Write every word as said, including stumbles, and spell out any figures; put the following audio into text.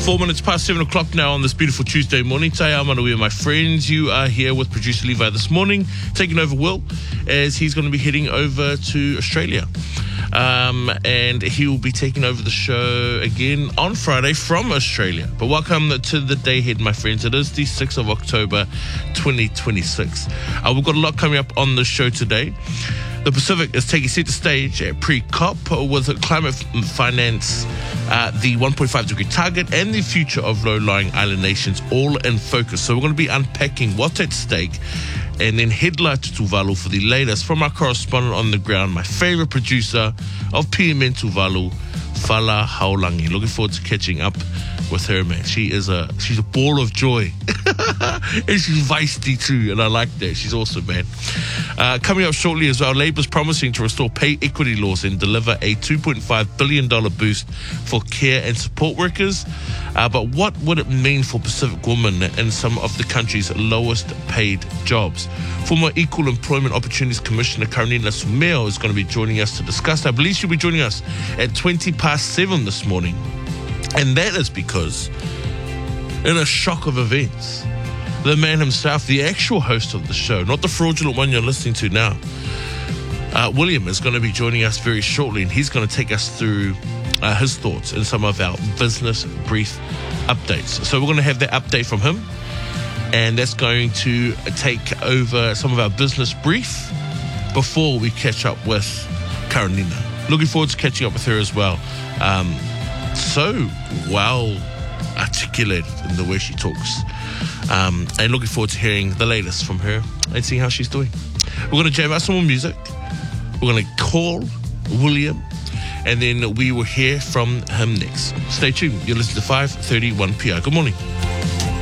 Four minutes past seven o'clock now on this beautiful Tuesday morning. Tay Amanui and my friends, you are here with producer Levi this morning, taking over Will as he's going to be heading over to Australia. Um, and he will be taking over the show again on Friday from Australia. But welcome to the day ahead, my friends. It is the sixth of October, twenty twenty-six. Uh, we've got a lot coming up on the show today. The Pacific is taking center stage at pre-COP with climate finance, uh, the one point five degree target, and the future of low-lying island nations all in focus. So we're going to be unpacking what's at stake and then headlight to Tuvalu for the latest from our correspondent on the ground, my favorite producer of P M N Tuvalu, Fala Haulangi. Looking forward to catching up with her, man. She is a she's a ball of joy. And she's feisty too, and I like that. She's awesome, man. Uh, coming up shortly as well, Labour's promising to restore pay equity laws and deliver a two point five billion dollars boost for care and support workers. Uh, but what would it mean for Pacific women in some of the country's lowest paid jobs? Former Equal Employment Opportunities Commissioner Karenina Sumeo is going to be joining us to discuss. I believe she'll be joining us at twenty past seven this morning. And that is because, in a shock of events, the man himself, the actual host of the show, not the fraudulent one you're listening to now, uh, William is going to be joining us very shortly, and he's going to take us through uh, his thoughts and some of our business brief updates. So we're going to have that update from him, and that's going to take over some of our business brief before we catch up with Karenina. Looking forward to catching up with her as well. Um, so well articulated in the way she talks. Um, and looking forward to hearing the latest from her and seeing how she's doing. We're going to jam out some more music. We're going to call William, and then we will hear from him next. Stay tuned. You're listening to five thirty-one P R. Good morning.